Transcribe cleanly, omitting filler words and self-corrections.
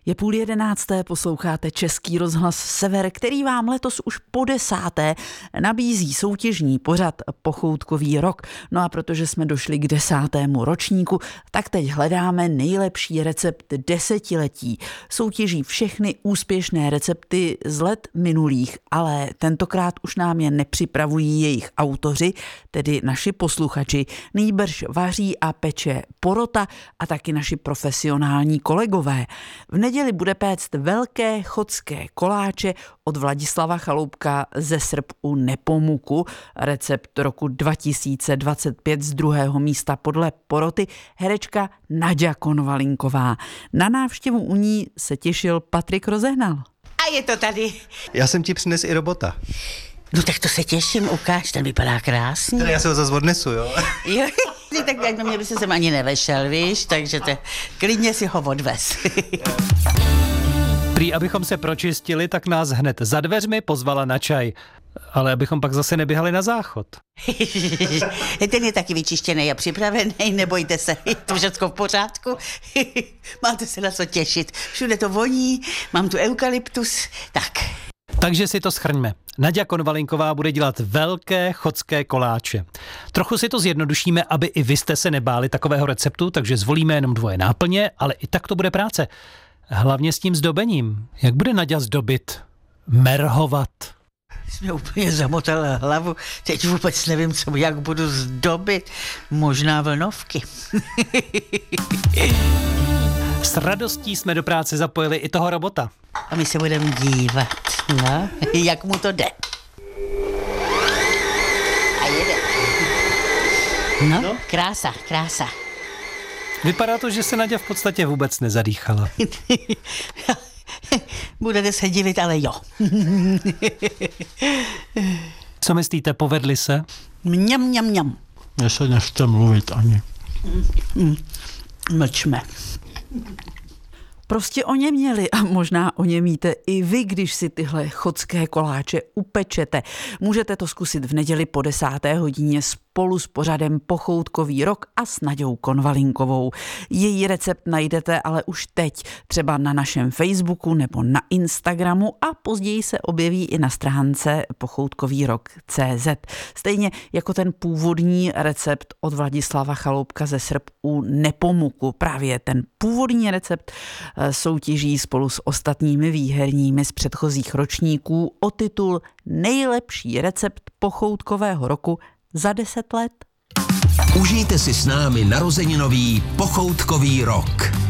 Je 10:30, posloucháte Český rozhlas Sever, který vám letos už po 10. nabízí soutěžní pořad Pochoutkový rok. No a protože jsme došli k 10. ročníku, tak teď hledáme nejlepší recept desetiletí. Soutěží všechny úspěšné recepty z let minulých, ale tentokrát už nám je nepřipravují jejich autoři, tedy naši posluchači. Nýbrž vaří a peče porota a taky naši profesionální kolegové. V neděli bude péct velké chodské koláče od Vladislava Chaloupka ze Srb u Nepomuku. Recept roku 2025 z 2. místa podle poroty herečka Naďa Konvalinková. Na návštěvu u ní se těšil Patrik Rozehnal. A je to tady. Já jsem ti přines i robota. No tak to se těším, ukáž, ten vypadá krásně. Já se ho zase odnesu, jo? Jo, tak jak mě by se sem ani nevešel, víš, takže klidně si ho odvez. Prý, abychom se pročistili, tak nás hned za dveřmi pozvala na čaj. Ale abychom pak zase neběhali na záchod. Ten je taky vyčištěný a připravený, nebojte se, je to všechno v pořádku. Máte se na co těšit. Všude to voní, mám tu eukalyptus, tak. Takže si to shrňme. Naďa Konvalinková bude dělat velké chodské koláče. Trochu si to zjednodušíme, aby i vy jste se nebáli takového receptu, takže zvolíme jenom 2 náplně, ale i tak to bude práce. Hlavně s tím zdobením. Jak bude Naďa zdobit? Merhovat? Mě úplně zamotala hlavu, teď vůbec nevím, jak budu zdobit. Možná vlnovky. S radostí jsme do práce zapojili i toho robota. A my se budeme dívat, no, jak mu to jde. A jede. No, krása, krása. Vypadá to, že se Naďa v podstatě vůbec nezadýchala. Budete se divit, ale jo. Co myslíte, povedli se? Mňam, mňam, mňam. Já se nechce mluvit ani. Mlčme. Prostě oněměli a možná oněmíte i vy, když si tyhle chodské koláče upečete. Můžete to zkusit v neděli po 10. hodině spolu s pořadem Pochoutkový rok a s Naďou Konvalinkovou. Její recept najdete ale už teď třeba na našem Facebooku nebo na Instagramu a později se objeví i na stránce pochoutkovýrok.cz. Stejně jako ten původní recept od Vladislava Chaloupka ze Srb u Nepomuku. Právě ten původní recept soutěží spolu s ostatními výherními z předchozích ročníků o titul Nejlepší recept pochoutkového roku za 10 let. Užijte si s námi narozeninový Pochoutkový rok.